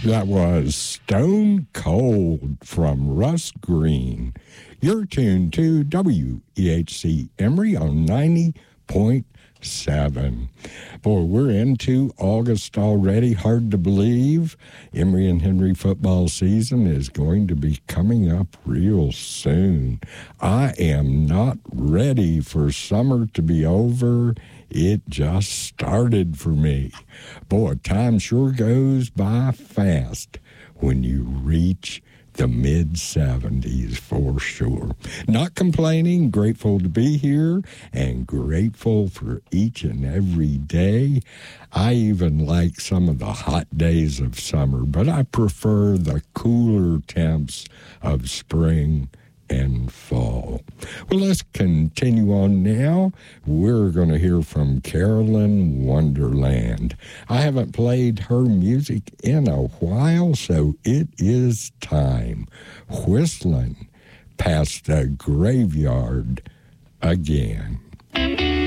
That was Stone Cold from Russ Green. You're tuned to WEHC Emory on 90.7. Boy, we're into August already. Hard to believe. Emory and Henry football season is going to be coming up real soon. I am not ready for summer to be over. It just started for me. Boy, time sure goes by fast when you reach the mid-70s for sure. Not complaining, grateful to be here, and grateful for each and every day. I even like some of the hot days of summer, but I prefer the cooler temps of spring and fall. Well, let's continue on now. We're going to hear from Carolyn Wonderland. I haven't played her music in a while, so it is time. Whistling past the graveyard again.